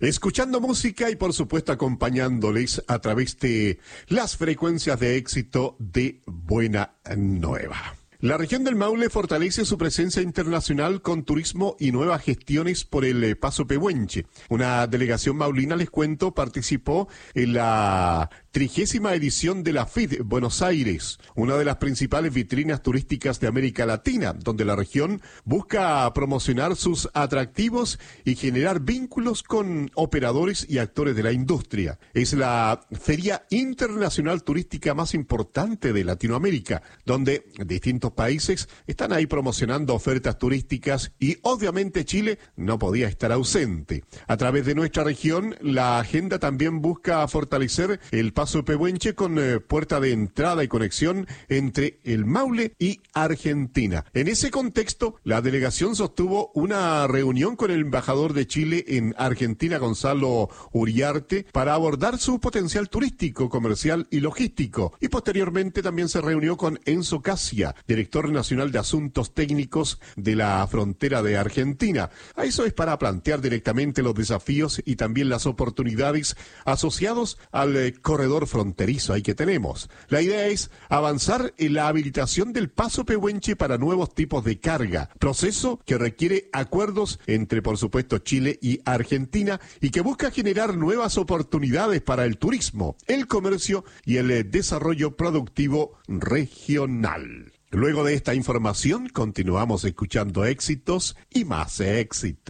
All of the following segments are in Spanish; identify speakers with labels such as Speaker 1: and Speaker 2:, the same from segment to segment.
Speaker 1: Escuchando música y por supuesto acompañándoles a través de las frecuencias de éxito de Buena Nueva. La región del Maule fortalece su presencia internacional con turismo y nuevas gestiones por el Paso Pehuenche. Una delegación maulina, les cuento, participó en la 30ª edición de la FID Buenos Aires, una de las principales vitrinas turísticas de América Latina, donde la región busca promocionar sus atractivos y generar vínculos con operadores y actores de la industria. Es la feria internacional turística más importante de Latinoamérica, donde distintos países están ahí promocionando ofertas turísticas y obviamente Chile no podía estar ausente. A través de nuestra región, la agenda también busca fortalecer el Paso Pehuenche con puerta de entrada y conexión entre el Maule y Argentina. En ese contexto, la delegación sostuvo una reunión con el embajador de Chile en Argentina, Gonzalo Uriarte, para abordar su potencial turístico, comercial y logístico. Y posteriormente también se reunió con Enzo Casia, director nacional de Asuntos Técnicos de la frontera de Argentina. A eso es para plantear directamente los desafíos y también las oportunidades asociados al corredor fronterizo ahí que tenemos. La idea es avanzar en la habilitación del Paso Pehuenche para nuevos tipos de carga, proceso que requiere acuerdos entre, por supuesto, Chile y Argentina y que busca generar nuevas oportunidades para el turismo, el comercio y el desarrollo productivo regional. Luego de esta información, continuamos escuchando éxitos y más éxito.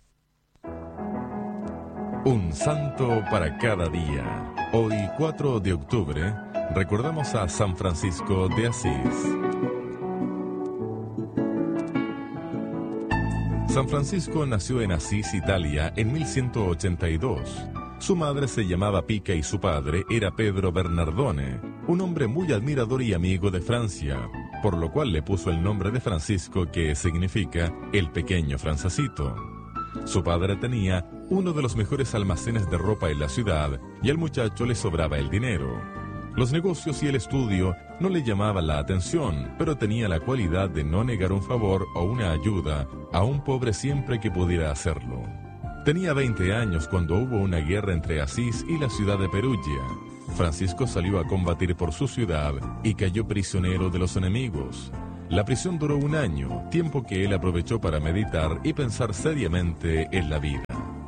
Speaker 2: Un santo para cada día. Hoy, 4 de octubre, recordamos a San Francisco de Asís. San Francisco nació en Asís, Italia, en 1182. Su madre se llamaba Pica y su padre era Pedro Bernardone, un hombre muy admirador y amigo de Francia, por lo cual le puso el nombre de Francisco, que significa el pequeño Francesito. Su padre tenía uno de los mejores almacenes de ropa en la ciudad y al muchacho le sobraba el dinero. Los negocios y el estudio no le llamaban la atención, pero tenía la cualidad de no negar un favor o una ayuda a un pobre siempre que pudiera hacerlo. Tenía 20 años cuando hubo una guerra entre Asís y la ciudad de Perugia. Francisco salió a combatir por su ciudad y cayó prisionero de los enemigos. La prisión duró 1 año, tiempo que él aprovechó para meditar y pensar seriamente en la vida.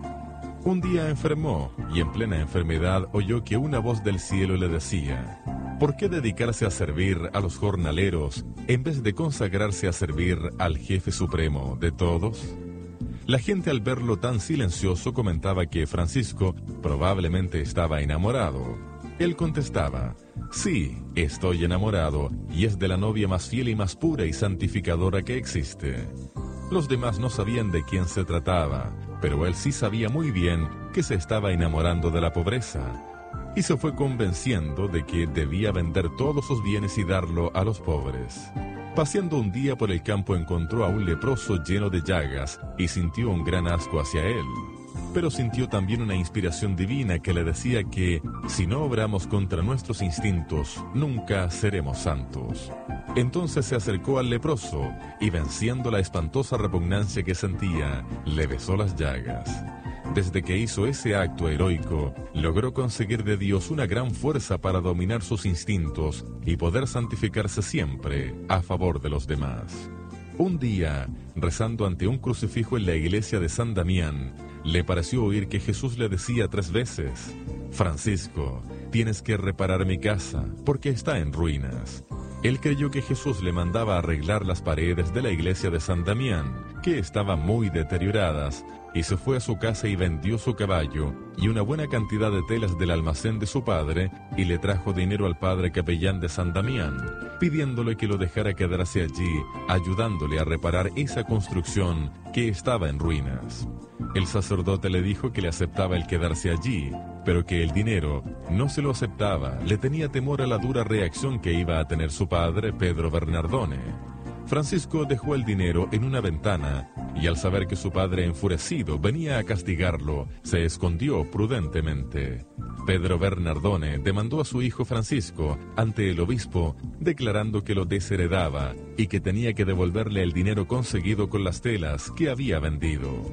Speaker 2: Un día enfermó y en plena enfermedad oyó que una voz del cielo le decía: ¿por qué dedicarse a servir a los jornaleros en vez de consagrarse a servir al jefe supremo de todos? La gente al verlo tan silencioso comentaba que Francisco probablemente estaba enamorado. Él contestaba: sí, estoy enamorado y es de la novia más fiel y más pura y santificadora que existe. Los demás no sabían de quién se trataba, pero él sí sabía muy bien que se estaba enamorando de la pobreza y se fue convenciendo de que debía vender todos sus bienes y darlo a los pobres. Paseando un día por el campo encontró a un leproso lleno de llagas y sintió un gran asco hacia él. Pero sintió también una inspiración divina que le decía que si no obramos contra nuestros instintos, nunca seremos santos. Entonces se acercó al leproso y, venciendo la espantosa repugnancia que sentía, le besó las llagas. Desde que hizo ese acto heroico, logró conseguir de Dios una gran fuerza para dominar sus instintos y poder santificarse siempre a favor de los demás. Un día, rezando ante un crucifijo en la iglesia de San Damián, le pareció oír que Jesús le decía 3 veces: Francisco, tienes que reparar mi casa, porque está en ruinas. Él creyó que Jesús le mandaba arreglar las paredes de la iglesia de San Damián, que estaban muy deterioradas, y se fue a su casa y vendió su caballo y una buena cantidad de telas del almacén de su padre, y le trajo dinero al padre capellán de San Damián, pidiéndole que lo dejara quedarse allí, ayudándole a reparar esa construcción que estaba en ruinas. El sacerdote le dijo que le aceptaba el quedarse allí, pero que el dinero no se lo aceptaba, le tenía temor a la dura reacción que iba a tener su padre, Pedro Bernardone. Francisco dejó el dinero en una ventana y al saber que su padre enfurecido venía a castigarlo, se escondió prudentemente. Pedro Bernardone demandó a su hijo Francisco ante el obispo, declarando que lo desheredaba y que tenía que devolverle el dinero conseguido con las telas que había vendido.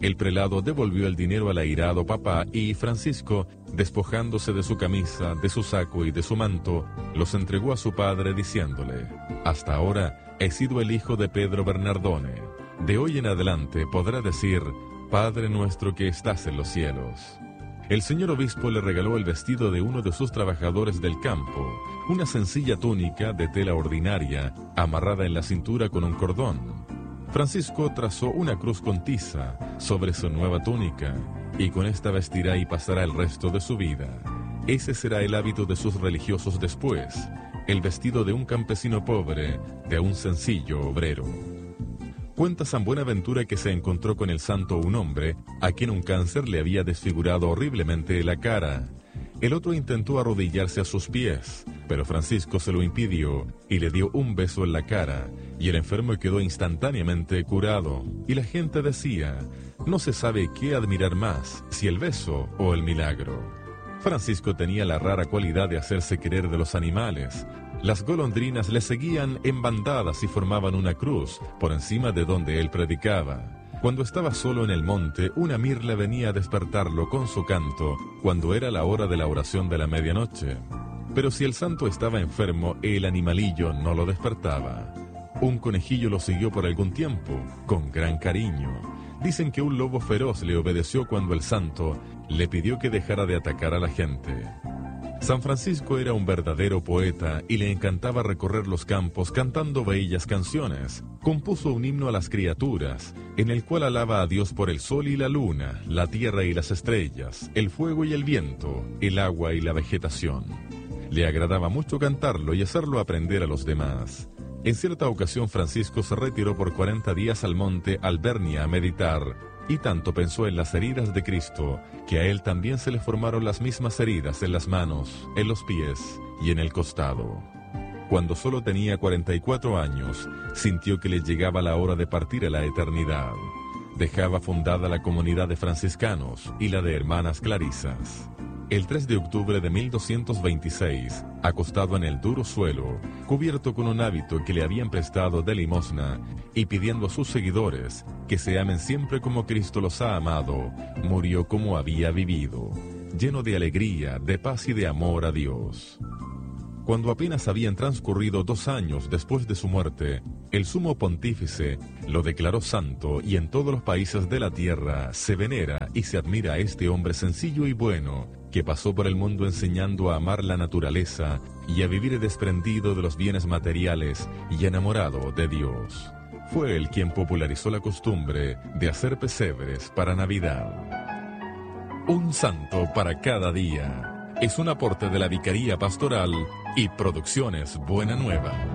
Speaker 2: El prelado devolvió el dinero al airado papá y Francisco, despojándose de su camisa, de su saco y de su manto, los entregó a su padre diciéndole: «Hasta ahora he sido el hijo de Pedro Bernardone. De hoy en adelante podrá decir: Padre nuestro que estás en los cielos». El señor obispo le regaló el vestido de uno de sus trabajadores del campo, una sencilla túnica de tela ordinaria, amarrada en la cintura con un cordón. Francisco trazó una cruz con tiza sobre su nueva túnica, y con esta vestirá y pasará el resto de su vida. Ese será el hábito de sus religiosos después, el vestido de un campesino pobre, de un sencillo obrero. Cuenta San Buenaventura que se encontró con el santo un hombre a quien un cáncer le había desfigurado horriblemente la cara. El otro intentó arrodillarse a sus pies, pero Francisco se lo impidió y le dio un beso en la cara, y el enfermo quedó instantáneamente curado. Y la gente decía: no se sabe qué admirar más, si el beso o el milagro. Francisco tenía la rara cualidad de hacerse querer de los animales. Las golondrinas le seguían en bandadas y formaban una cruz por encima de donde él predicaba. Cuando estaba solo en el monte, una mirla venía a despertarlo con su canto cuando era la hora de la oración de la medianoche. Pero si el santo estaba enfermo, el animalillo no lo despertaba. Un conejillo lo siguió por algún tiempo, con gran cariño. Dicen que un lobo feroz le obedeció cuando el santo le pidió que dejara de atacar a la gente. San Francisco era un verdadero poeta y le encantaba recorrer los campos cantando bellas canciones. Compuso un himno a las criaturas, en el cual alaba a Dios por el sol y la luna, la tierra y las estrellas, el fuego y el viento, el agua y la vegetación. Le agradaba mucho cantarlo y hacerlo aprender a los demás. En cierta ocasión Francisco se retiró por 40 días al monte Albernia a meditar, y tanto pensó en las heridas de Cristo, que a él también se le formaron las mismas heridas en las manos, en los pies y en el costado. Cuando solo tenía 44 años, sintió que le llegaba la hora de partir a la eternidad. Dejaba fundada la comunidad de franciscanos y la de hermanas clarisas. El 3 de octubre de 1226, acostado en el duro suelo, cubierto con un hábito que le habían prestado de limosna y pidiendo a sus seguidores que se amen siempre como Cristo los ha amado, murió como había vivido, lleno de alegría, de paz y de amor a Dios. Cuando apenas habían transcurrido 2 años después de su muerte, el sumo pontífice lo declaró santo y en todos los países de la tierra se venera y se admira a este hombre sencillo y bueno que pasó por el mundo enseñando a amar la naturaleza y a vivir desprendido de los bienes materiales y enamorado de Dios. Fue él quien popularizó la costumbre de hacer pesebres para Navidad. Un santo para cada día. Es un aporte de la Vicaría Pastoral y Producciones Buena Nueva.